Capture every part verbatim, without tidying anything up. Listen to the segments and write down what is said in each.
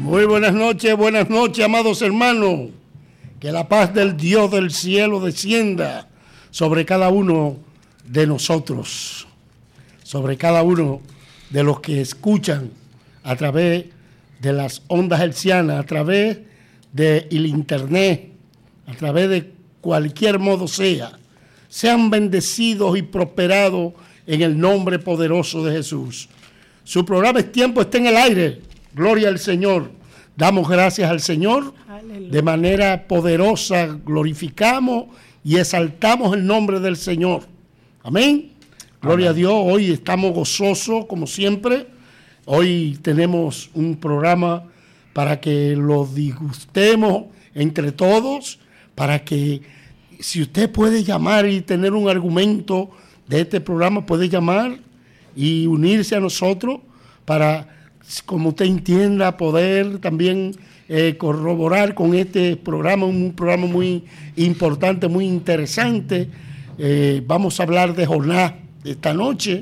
Muy buenas noches, buenas noches, amados hermanos. Que la paz del Dios del cielo descienda sobre cada uno de nosotros, sobre cada uno de los que escuchan a través de las ondas hertzianas, a través del internet, a través de cualquier modo sea. Sean bendecidos y prosperados en el nombre poderoso de Jesús. Su programa Es Tiempo está en el aire. Gloria al Señor. Damos gracias al Señor. Aleluya. De manera poderosa glorificamos y exaltamos el nombre del Señor. Amén. Gloria Amén. A Dios. Hoy estamos gozosos como siempre. Hoy tenemos un programa para que lo disgustemos entre todos, para que si usted puede llamar y tener un argumento de este programa, puede llamar y unirse a nosotros para, como usted entienda, poder también eh, corroborar con este programa, un programa muy importante, muy interesante. Eh, vamos a hablar de Jonás esta noche,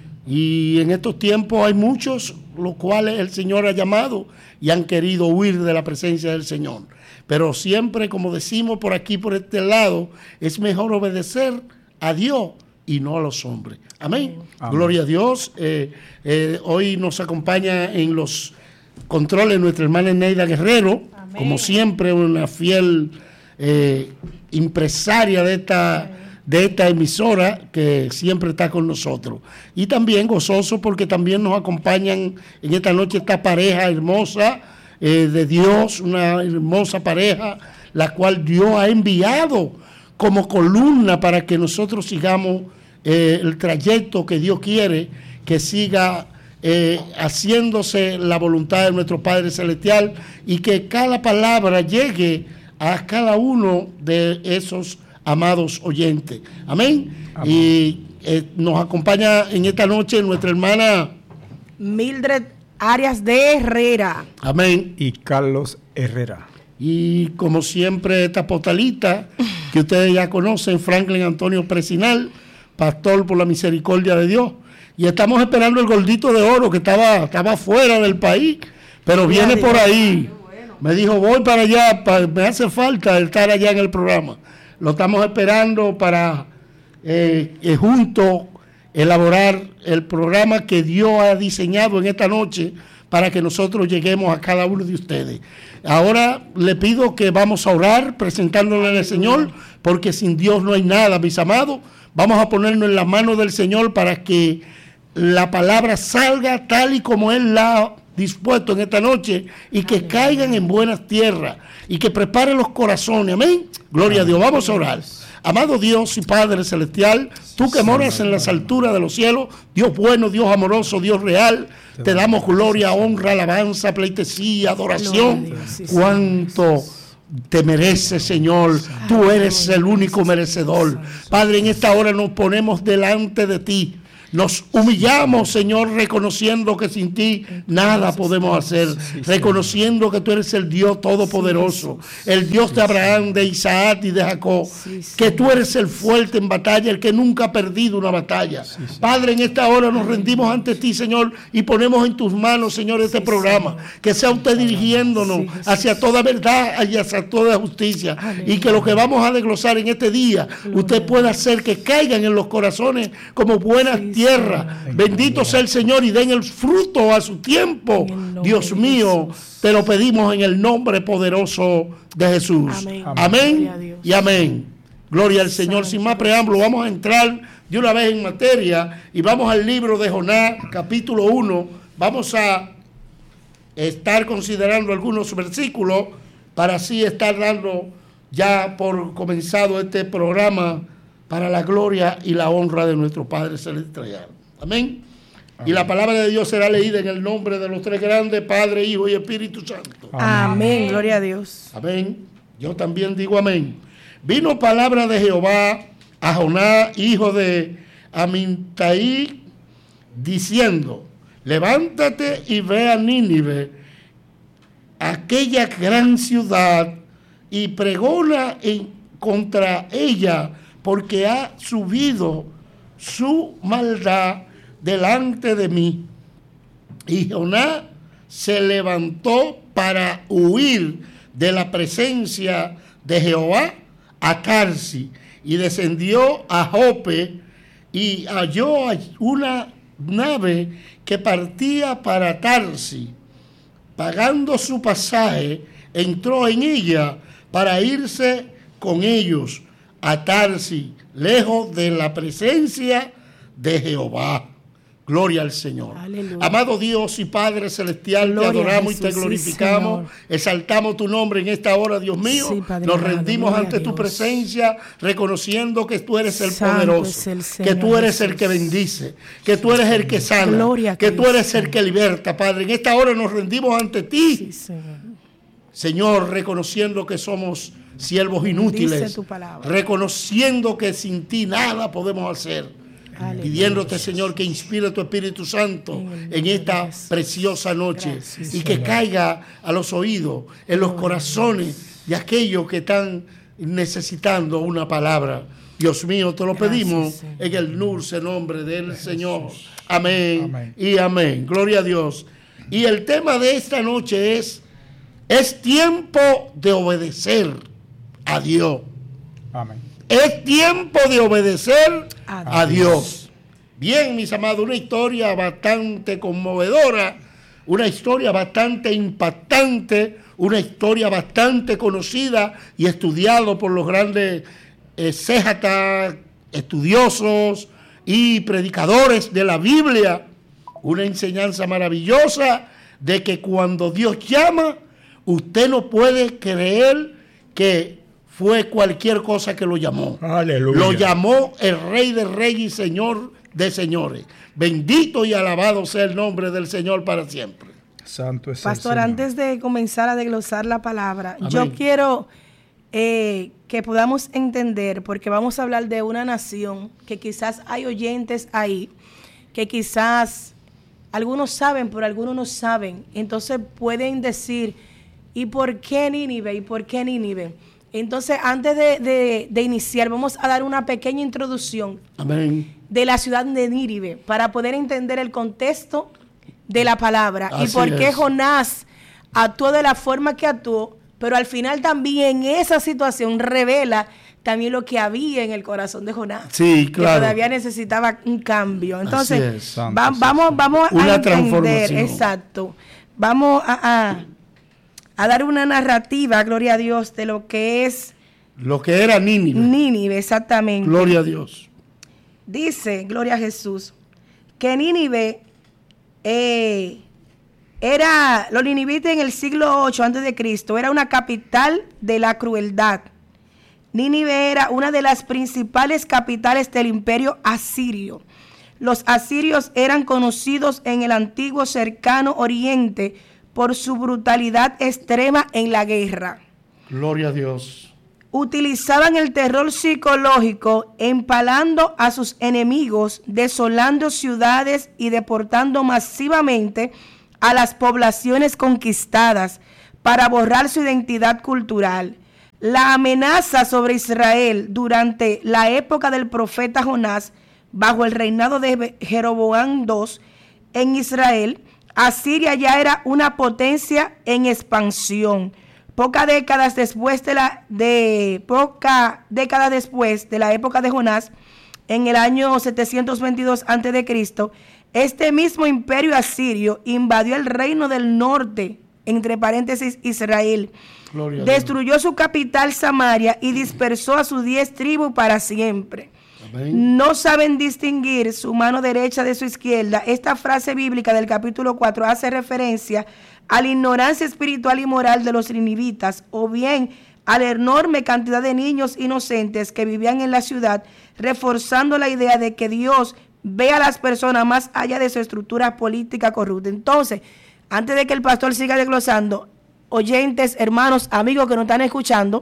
y en estos tiempos hay muchos los cuales el Señor ha llamado y han querido huir de la presencia del Señor. Pero siempre, como decimos por aquí, por este lado, es mejor obedecer a Dios y no a los hombres. Amén. Amén. Gloria a Dios. Eh, eh, hoy nos acompaña en los controles nuestra hermana Neida Guerrero, Amén. Como siempre, una fiel eh, empresaria de esta, de esta emisora que siempre está con nosotros. Y también gozoso porque también nos acompañan en esta noche esta pareja hermosa eh, de Dios, una hermosa pareja, la cual Dios ha enviado como columna para que nosotros sigamos Eh, el trayecto que Dios quiere que siga eh, haciéndose la voluntad de nuestro Padre Celestial, y que cada palabra llegue a cada uno de esos amados oyentes. Amén. Amén. Y eh, nos acompaña en esta noche nuestra hermana Mildred Arias de Herrera. Amén. Y Carlos Herrera. Y como siempre, esta postalita que ustedes ya conocen, Franklin Antonio Presinal, pastor por la misericordia de Dios. Y estamos esperando el gordito de oro que estaba, estaba fuera del país, pero viene por ahí. Me dijo, voy para allá, para, me hace falta estar allá en el programa. Lo estamos esperando para eh, eh, juntos elaborar el programa que Dios ha diseñado en esta noche para que nosotros lleguemos a cada uno de ustedes. Ahora le pido que vamos a orar presentándole al Señor, porque sin Dios no hay nada, mis amados. Vamos a ponernos en las manos del Señor para que la palabra salga tal y como Él la ha dispuesto en esta noche, y que Amén. Caigan en buenas tierras y que prepare los corazones. Amén. Gloria Amén. A Dios. Vamos a orar. Amado Dios y Padre Celestial, tú que moras en las alturas de los cielos, Dios bueno, Dios amoroso, Dios real, te damos gloria, honra, alabanza, pleitesía, adoración. Cuánto te mereces, Señor. Tú eres el único merecedor. Padre, en esta hora nos ponemos delante de ti. Nos humillamos, Señor, reconociendo que sin ti nada podemos hacer, reconociendo que tú eres el Dios todopoderoso, el Dios de Abraham, de Isaac y de Jacob, que tú eres el fuerte en batalla, el que nunca ha perdido una batalla. Padre, en esta hora nos rendimos ante ti, Señor, y ponemos en tus manos, Señor, este programa, que sea usted dirigiéndonos hacia toda verdad y hacia toda justicia, y que lo que vamos a desglosar en este día, usted pueda hacer que caigan en los corazones como buenas tierra. Bendito sea el Señor, y den el fruto a su tiempo. Dios mío, te lo pedimos en el nombre poderoso de Jesús. Amén, amén y amén. Gloria al Señor. Sin más preámbulo, vamos a entrar de una vez en materia y vamos al libro de Jonás, capítulo uno. Vamos a estar considerando algunos versículos para así estar dando ya por comenzado este programa para la gloria y la honra de nuestro Padre Celestial. Amén. Amén. Y la palabra de Dios será leída en el nombre de los tres grandes, Padre, Hijo y Espíritu Santo. Amén. Amén. Gloria a Dios. Amén. Yo también digo amén. Vino palabra de Jehová a Jonás, hijo de Amintai, diciendo: levántate y ve a Nínive, aquella gran ciudad, y pregona en contra ella, porque ha subido su maldad delante de mí. Y Jonás se levantó para huir de la presencia de Jehová a Tarsis, y descendió a Jope y halló una nave que partía para Tarsis. Pagando su pasaje, entró en ella para irse con ellos a Tarsis, lejos de la presencia de Jehová. Gloria al Señor. Aleluya. Amado Dios y Padre Celestial, Gloria te adoramos Jesús, y te glorificamos, sí, exaltamos tu nombre en esta hora, Dios mío. Sí, Padre Nos amado, rendimos gloria ante a tu Dios. presencia, reconociendo que tú eres el Santo poderoso, es el que Señor tú eres el Jesús. que bendice, que tú eres el que sana, Gloria a que tú Cristo. eres el que liberta, Padre. En esta hora nos rendimos ante ti, Sí, Señor. Señor, reconociendo que somos siervos inútiles, Dice tu palabra. reconociendo que sin ti nada podemos hacer. Aleluya. Pidiéndote, Señor, que inspire tu Espíritu Santo En el en nombre esta de Jesús. preciosa noche, Gracias, y que Señor. caiga a los oídos, en los corazones de aquellos que están necesitando una palabra. Dios mío, te lo Gracias, pedimos Señor. en el dulce nombre del Señor. Amén, Amén. y amén. Gloria a Dios. Y el tema de esta noche es, es tiempo de obedecer a Dios. Amén. Es tiempo de obedecer A a Dios. Bien, mis amados, una historia bastante conmovedora, una historia bastante impactante, una historia bastante conocida y estudiado por los grandes eh, exégetas, estudiosos y predicadores de la Biblia. Una enseñanza maravillosa de que cuando Dios llama, usted no puede creer que fue cualquier cosa que lo llamó. Aleluya. Lo llamó el Rey de Reyes y Señor de Señores. Bendito y alabado sea el nombre del Señor para siempre. Santo es Pastor, el Señor. antes de comenzar a desglosar la palabra, Amén. yo quiero eh, que podamos entender, porque vamos a hablar de una nación que quizás hay oyentes ahí, que quizás algunos saben, pero algunos no saben. Entonces pueden decir, ¿y por qué Nínive? ¿Y por qué Nínive? Entonces, antes de, de, de iniciar, vamos a dar una pequeña introducción Amén. de la ciudad de Nínive para poder entender el contexto de la palabra Así y por qué es. Jonás actuó de la forma que actuó, pero al final también esa situación revela también lo que había en el corazón de Jonás. Sí, claro. Que todavía necesitaba un cambio. Entonces, Así es. Santo va- es el vamos, Señor. vamos Una a entender, transformación. exacto. Vamos a, a, a dar una narrativa, gloria a Dios, de lo que es Lo que era Nínive. Nínive, exactamente. Gloria a Dios. Dice, gloria a Jesús, que Nínive eh, era, los ninivitas en el siglo ocho antes de Cristo, era una capital de la crueldad. Nínive era una de las principales capitales del imperio asirio. Los asirios eran conocidos en el antiguo cercano oriente por su brutalidad extrema en la guerra. Gloria a Dios. Utilizaban el terror psicológico empalando a sus enemigos, desolando ciudades y deportando masivamente a las poblaciones conquistadas para borrar su identidad cultural. La amenaza sobre Israel durante la época del profeta Jonás, bajo el reinado de Jeroboam segundo en Israel, Asiria ya era una potencia en expansión. Pocas décadas después de la de poca décadas después de la época de Jonás, en el año setecientos veintidós antes de Cristo, este mismo imperio asirio invadió el reino del norte, entre paréntesis Israel. Gloria a Dios. Destruyó su capital Samaria y dispersó a sus diez tribus para siempre. Amén. No saben distinguir su mano derecha de su izquierda. Esta frase bíblica del capítulo cuatro hace referencia a la ignorancia espiritual y moral de los ninivitas, o bien a la enorme cantidad de niños inocentes que vivían en la ciudad, reforzando la idea de que Dios ve a las personas más allá de su estructura política corrupta. Entonces, antes de que el pastor siga desglosando, oyentes, hermanos, amigos que nos están escuchando,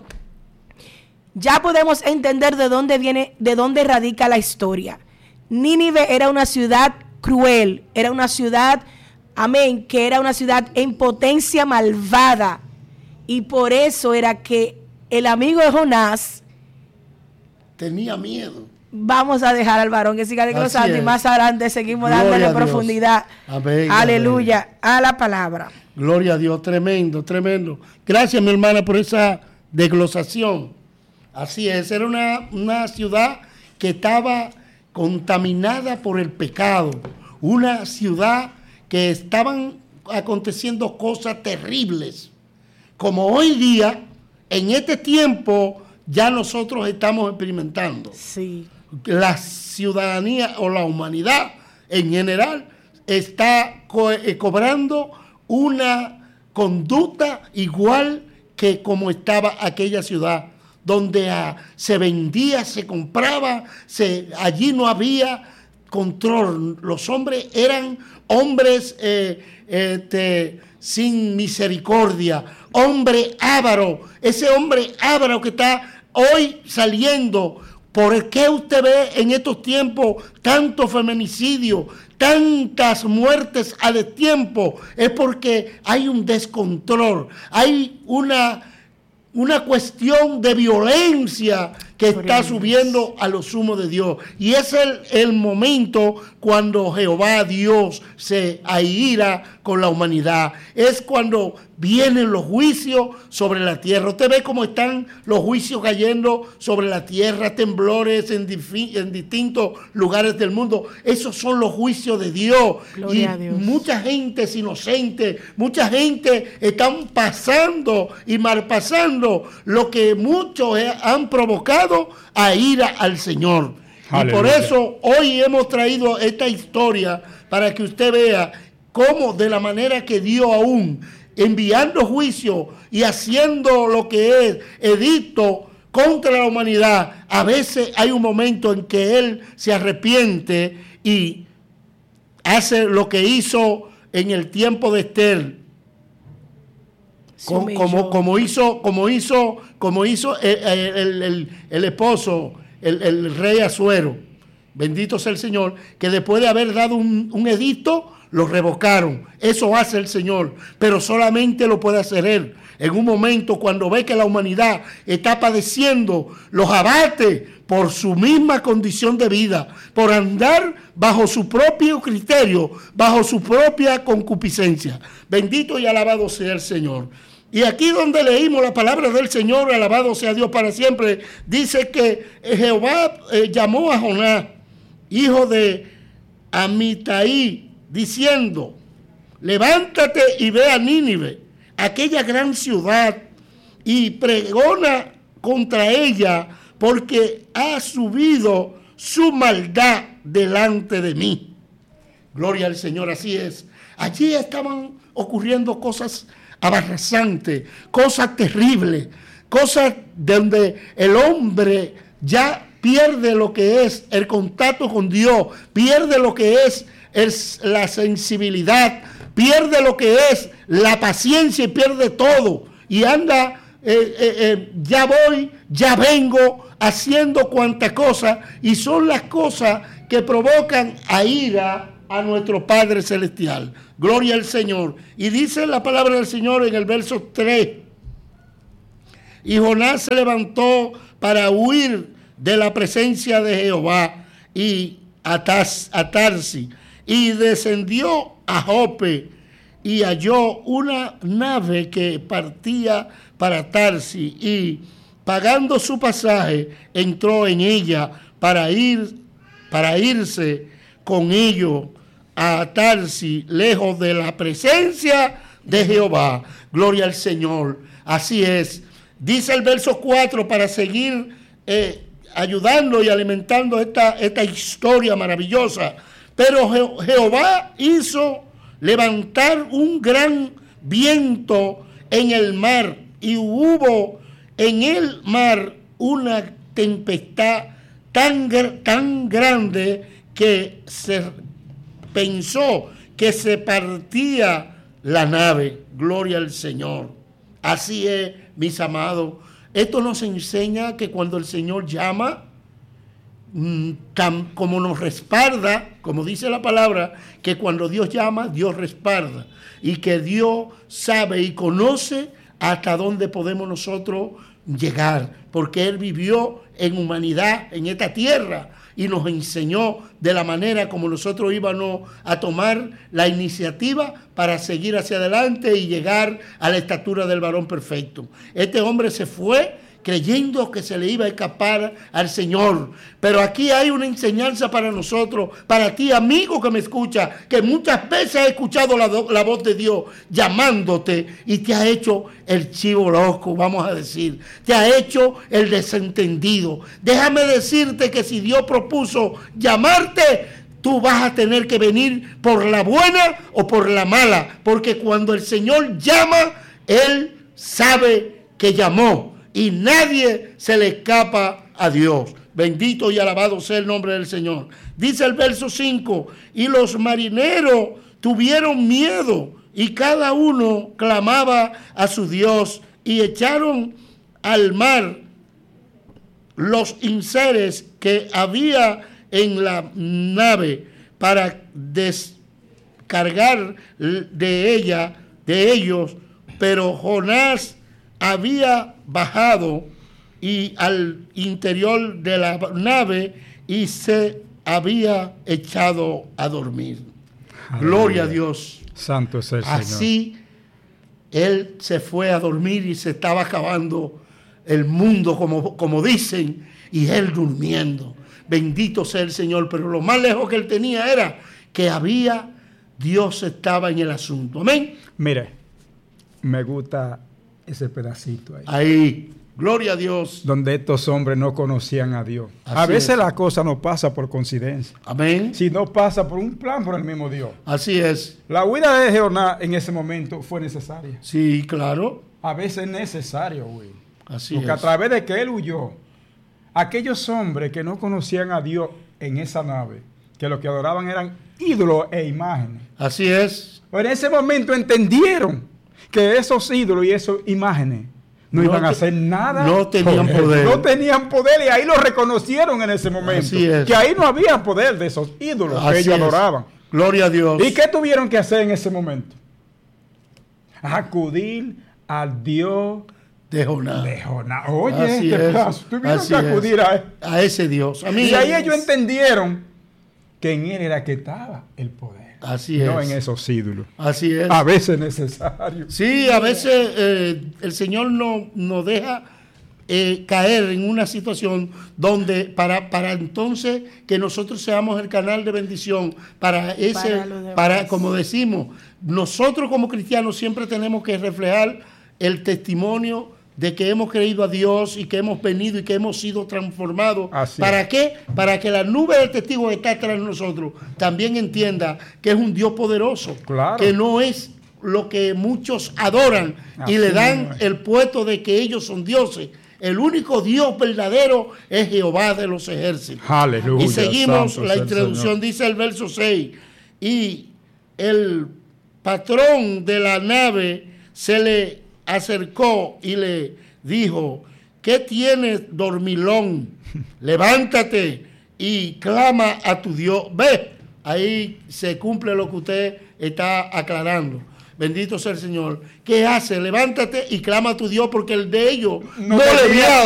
ya podemos entender de dónde viene, de dónde radica la historia. Nínive era una ciudad cruel, era una ciudad, amén, que era una ciudad en potencia malvada. Y por eso era que el amigo de Jonás Tenía miedo. vamos a dejar al varón que siga desglosando y más adelante seguimos Gloria dándole profundidad. Amén, aleluya, amén. A la palabra. Gloria a Dios, tremendo, tremendo. Gracias, mi hermana, por esa desglosación. Así es, era una, una ciudad que estaba contaminada por el pecado, una ciudad que estaban aconteciendo cosas terribles, como hoy día, en este tiempo, ya nosotros estamos experimentando. Sí. La ciudadanía o la humanidad en general está co- eh, cobrando una conducta igual que como estaba aquella ciudad, donde ah, se vendía, se compraba, se, allí no había control. Los hombres eran hombres eh, este, sin misericordia, hombre avaro, ese hombre avaro que está hoy saliendo. ¿Por qué usted ve en estos tiempos tanto feminicidio, tantas muertes a destiempo? Es porque hay un descontrol, hay una, una cuestión de violencia que está subiendo a lo sumo de Dios. Y es el, el momento cuando Jehová Dios se aira con la humanidad. Es cuando vienen los juicios sobre la tierra. Usted ve cómo están los juicios cayendo sobre la tierra, temblores en, difi- en distintos lugares del mundo. Esos son los juicios de Dios. Gloria y a Dios. Mucha gente es inocente, mucha gente están pasando y malpasando lo que muchos han provocado a ira al Señor. Aleluya. Y por eso hoy hemos traído esta historia para que usted vea cómo de la manera que Dios aún enviando juicio y haciendo lo que es edicto contra la humanidad, a veces hay un momento en que Él se arrepiente y hace lo que hizo en el tiempo de Esther. Como, como, como hizo, como hizo, como hizo el, el, el, el esposo, el, el rey Asuero, bendito sea el Señor, que después de haber dado un, un edicto, lo revocaron. Eso hace el Señor, pero solamente lo puede hacer Él. En un momento cuando ve que la humanidad está padeciendo los abates por su misma condición de vida, por andar bajo su propio criterio, bajo su propia concupiscencia. Bendito y alabado sea el Señor. Y aquí donde leímos la palabra del Señor, alabado sea Dios para siempre, dice que Jehová eh, llamó a Jonás, hijo de Amitai, diciendo: levántate y ve a Nínive, aquella gran ciudad, y pregona contra ella, porque ha subido su maldad delante de mí. Gloria al Señor, así es. Allí estaban ocurriendo cosas aberrantes, cosas terribles, cosas donde el hombre ya pierde lo que es el contacto con Dios, pierde lo que es el, la sensibilidad, pierde lo que es la paciencia y pierde todo. Y anda, eh, eh, eh, ya voy, ya vengo, haciendo cuanta cosa, y son las cosas que provocan a ira a nuestro Padre Celestial. Gloria al Señor. Y dice la palabra del Señor en el verso tres: y Jonás se levantó para huir de la presencia de Jehová y a, Tars, a Tarsi, y descendió a Jope, y halló una nave que partía para Tarsi, y pagando su pasaje entró en ella para ir para irse con ellos a Tarsi, lejos de la presencia de Jehová. Gloria al Señor. Así es. Dice el verso cuatro, para seguir eh, ayudando y alimentando esta, esta historia maravillosa. Pero Je- Jehová hizo levantar un gran viento en el mar, y hubo en el mar una tempestad tan, tan grande que se pensó que se partía la nave. Gloria al Señor. Así es, mis amados. Esto nos enseña que cuando el Señor llama, tan como nos respalda, como dice la palabra, que cuando Dios llama, Dios respalda, y que Dios sabe y conoce hasta dónde podemos nosotros llegar, porque Él vivió en humanidad, en esta tierra, y nos enseñó de la manera como nosotros íbamos a tomar la iniciativa para seguir hacia adelante y llegar a la estatura del varón perfecto. Este hombre se fue creyendo que se le iba a escapar al Señor. Pero aquí hay una enseñanza para nosotros, para ti, amigo que me escucha, que muchas veces has escuchado la, la voz de Dios llamándote y te ha hecho el chivo loco, vamos a decir. Te ha hecho el desentendido. Déjame decirte que si Dios propuso llamarte, tú vas a tener que venir por la buena o por la mala, porque cuando el Señor llama, Él sabe que llamó. Y nadie se le escapa a Dios. Bendito y alabado sea el nombre del Señor. Dice el verso cinco, y los marineros tuvieron miedo, y cada uno clamaba a su Dios, y echaron al mar los enseres que había en la nave para descargar de ella, de ellos, pero Jonás había bajado y al interior de la nave y se había echado a dormir. Aleluya. Gloria a Dios. Santo es el Señor. Así él se fue a dormir y se estaba acabando el mundo, como, como dicen, y él durmiendo. Bendito sea el Señor. Pero lo más lejos que él tenía era que había, Dios estaba en el asunto. Amén. Mire, me gusta ese pedacito ahí. Ahí, gloria a Dios. Donde estos hombres no conocían a Dios. Así a veces es. La cosa no pasa por coincidencia. Amén. Sino pasa por un plan por el mismo Dios. Así es. La huida de Jonás en ese momento fue necesaria. Sí, claro. A veces es necesario huir. Así Porque es. a través de que él huyó, aquellos hombres que no conocían a Dios en esa nave, que lo que adoraban eran ídolos e imágenes. Así es. Pero en ese momento entendieron que esos ídolos y esas imágenes no, no iban a hacer nada. No tenían poder. poder. No tenían poder y ahí lo reconocieron en ese momento. Así es. Que ahí no había poder de esos ídolos Así que ellos es. adoraban. Gloria a Dios. ¿Y qué tuvieron que hacer en ese momento? Acudir al Dios de Jonás. De Jonás. Oye, Así ¿qué es. pasa? Tuvieron Así que acudir es. a él. A ese Dios. Amén. Y ahí ellos entendieron que en él era que estaba el poder. Así no es. en esos ídolos. Así es. A veces es necesario. Sí, a veces eh, el Señor nos no deja eh, caer en una situación donde para, para entonces que nosotros seamos el canal de bendición para ese, para, para como decimos, nosotros como cristianos siempre tenemos que reflejar el testimonio de que hemos creído a Dios y que hemos venido y que hemos sido transformados. Así ¿Para es. qué? Para que la nube del testigo que está tras nosotros también entienda que es un Dios poderoso, claro. que no es lo que muchos adoran Así y le dan es. el puesto de que ellos son dioses. El único Dios verdadero es Jehová de los ejércitos. Aleluya. Y seguimos la introducción, dice el verso seis, y el patrón de la nave se le acercó y le dijo, ¿qué tienes, dormilón? Levántate y clama a tu Dios. Ve, ahí se cumple lo que usted está aclarando. Bendito sea el Señor. ¿Qué hace? Levántate y clama a tu Dios, porque el de ellos no, no le había